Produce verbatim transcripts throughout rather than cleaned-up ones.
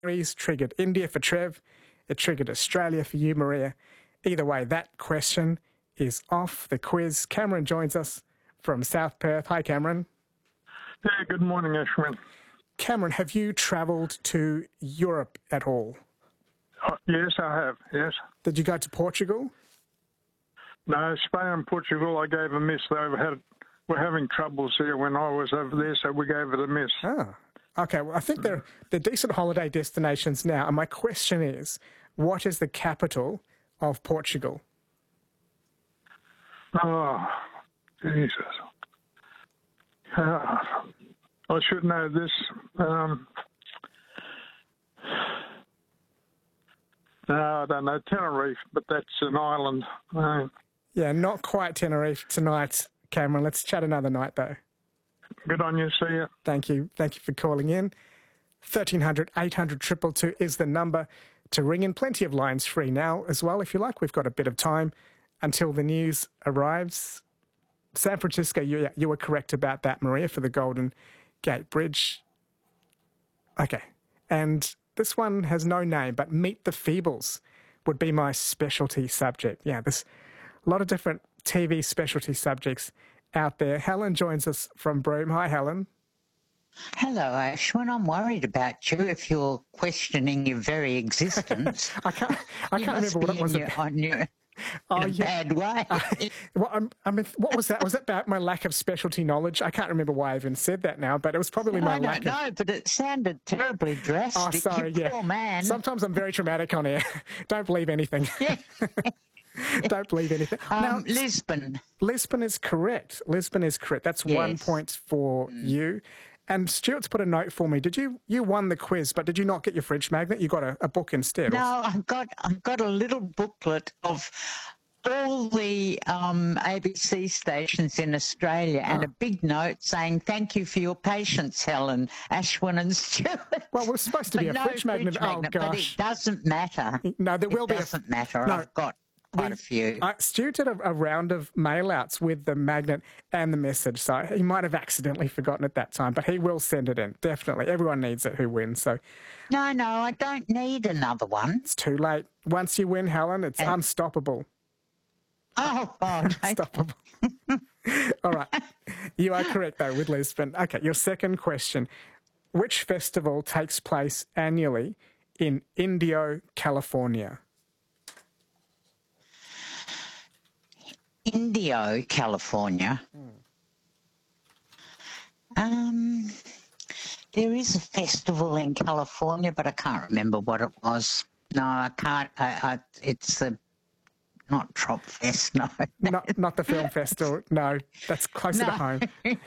series triggered India for Trev. It triggered Australia for you, Maria. Either way, that question is off the quiz. Cameron joins us from South Perth. Hi, Cameron. Yeah, good morning, Ashwin. Cameron, have you travelled to Europe at all? Oh, yes, I have, yes. Did you go to Portugal? No, Spain and Portugal I gave a miss. They had, were having troubles here when I was over there, so we gave it a miss. Ah, okay. Well, I think they're, they're decent holiday destinations now. And my question is, what is the capital of Portugal? Oh, Jesus. Uh, I should know this. Um, no, I don't know. Tenerife, but that's an island. Uh, Yeah, not quite Tenerife tonight, Cameron. Let's chat another night, though. Good on you. See you. Thank you. Thank you for calling in. thirteen hundred, eight hundred, two two two is the number to ring in. Plenty of lines free now as well, if you like. We've got a bit of time until the news arrives. San Francisco, you, you were correct about that, Maria, for the Golden Gate Bridge. Okay. And this one has no name, but Meet the Feebles would be my specialty subject. Yeah, there's a lot of different T V specialty subjects out there. Helen joins us from Broome. Hi, Helen. Hello, Ashwin. I'm worried about you if you're questioning your very existence. I can't, I you can't must remember what be it was. in your, on your, Oh, in a yeah. bad way. Uh, well, I'm, I mean, what was that? Was that about my lack of specialty knowledge? I can't remember why I even said that now, but it was probably my I lack don't of... know, but it sounded terribly drastic. Oh, sorry, you yeah. poor man. Sometimes I'm very traumatic on air. Don't believe anything. Yeah. Don't believe anything. Um, now, Lisbon. Lisbon is correct. Lisbon is correct. That's Yes. one point for Mm. you. And Stuart's put a note for me. Did you, you won the quiz, but did you not get your fridge magnet? You got a, a book instead. No, I've got, I've got a little booklet of all the um, A B C stations in Australia and Oh. a big note saying, thank you for your patience, Helen, Ashwin and Stuart. Well, we're supposed to be But a no fridge magnet. Oh, But gosh. it doesn't matter. No, there will it be a... doesn't matter. No. I've got quite We- a few. Uh, Stu did a, a round of mail-outs with the magnet and the message, so he might have accidentally forgotten at that time, but he will send it in, definitely. Everyone needs it who wins, so No, no, I don't need another one. it's too late. Once you win, Helen, it's And- unstoppable. Oh, God. Unstoppable. All right. You are correct, though, with Lisbon. Okay, your second question. Which festival takes place annually in Indio, California? Indio, California. Um, there is a festival in California, but I can't remember what it was. No, I can't. I, I, it's the not Trop Fest. No, Not, not the film festival. No, that's closer to No. home.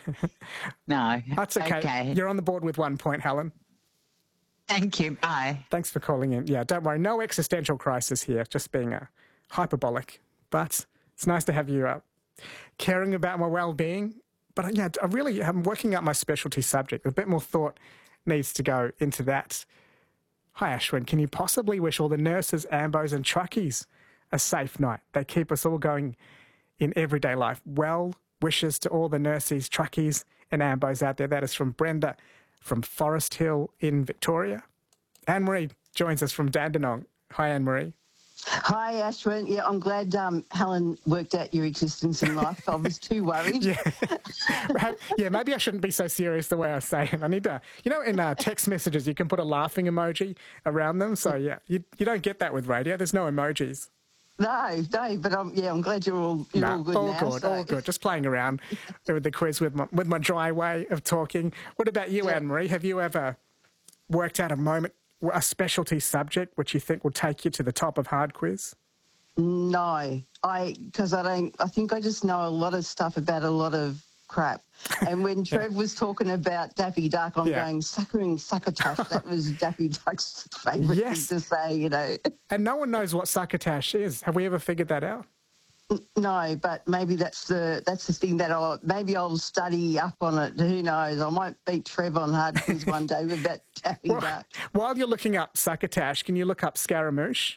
no. That's okay. Okay. You're on the board with one point, Helen. Thank you. Bye. Thanks for calling in. Yeah, don't worry. No existential crisis here, just being a hyperbolic. But it's nice to have you uh, caring about my well-being. But uh, yeah, I really am working out my specialty subject. A bit more thought needs to go into that. Hi, Ashwin. Can you possibly wish all the nurses, ambos and truckies a safe night? They keep us all going in everyday life. Well wishes to all the nurses, truckies and ambos out there. That is from Brenda from Forest Hill in Victoria. Anne-Marie joins us from Dandenong. Hi, Anne-Marie. Hi, Ashwin. Yeah, I'm glad um, Helen worked out your existence in life. I was too worried. Yeah. Yeah, maybe I shouldn't be so serious the way I say it. I need to, you know, in uh, text messages, you can put a laughing emoji around them. So, yeah, you, you don't get that with radio. There's no emojis. No, no, but um, yeah, I'm glad you're all you're No, all good all now. good, so- all good. Just playing around with the quiz with my, with my dry way of talking. What about you, Yeah. Anne-Marie? Have you ever worked out a moment, a specialty subject which you think will take you to the top of hard quiz? No, I because I don't. I think I just know a lot of stuff about a lot of crap. And when Trev was talking about Daffy Duck, I'm Yeah. going suckering succotash. That was Daffy Duck's favourite Yes. thing to say. You know. And no one knows what succotash is. Have we ever figured that out? No, but maybe that's the that's the thing that I'll maybe I'll study up on it. Who knows? I might beat Trev on hard quiz one day with that Daffy Well, Duck. while you're looking up succotash, can you look up scaramouche?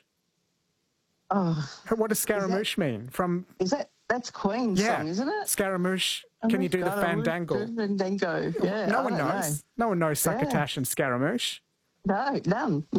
Oh, What does scaramouche mean? From is that that's Queen's yeah, song, isn't it? Scaramouche. Oh Can my you do the God, I would fandangle? do Fandango. Yeah, no I one don't knows. know. No one knows Yeah. succotash and scaramouche. No, none.